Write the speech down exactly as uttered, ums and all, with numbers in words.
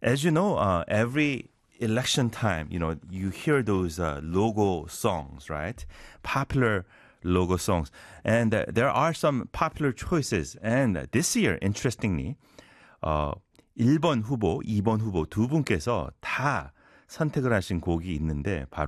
As you know, uh, every election time, you know, you hear those uh, logo songs, right? Popular logo songs. And uh, there are some popular choices. And this year, interestingly, 어, 일 번 후보, 이 번 후보 두 분께서 다 선택을 하신 곡이 있는데 바로